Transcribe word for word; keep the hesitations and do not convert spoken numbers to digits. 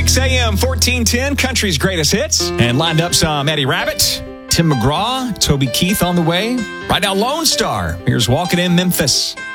six a.m. fourteen ten, Country's Greatest Hits. And lined up some Eddie Rabbitt, Tim McGraw, Toby Keith on the way. Right now, Lone Star. Here's Walking in Memphis.